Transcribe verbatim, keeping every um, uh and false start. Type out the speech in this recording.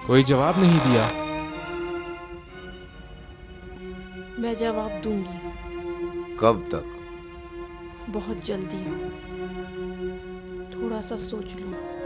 कोई जवाब नहीं दिया। मैं जवाब दूंगी। कब तक? बहुत जल्दी। थोड़ा सा सोच लो।